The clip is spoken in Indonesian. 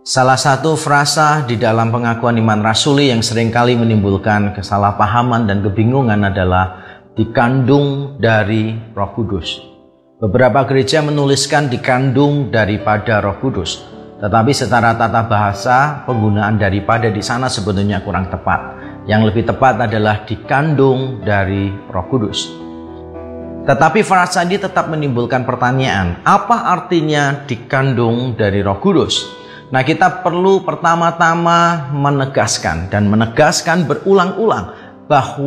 Salah satu frasa di dalam pengakuan iman rasuli yang seringkali menimbulkan kesalahpahaman dan kebingungan adalah dikandung dari Roh Kudus. Beberapa gereja menuliskan dikandung daripada Roh Kudus, tetapi secara tata bahasa penggunaan daripada di sana sebetulnya kurang tepat. Yang lebih tepat adalah dikandung dari Roh Kudus. Tetapi frasa ini tetap menimbulkan pertanyaan, apa artinya dikandung dari Roh Kudus? Nah, kita perlu pertama-tama menegaskan berulang-ulang bahwa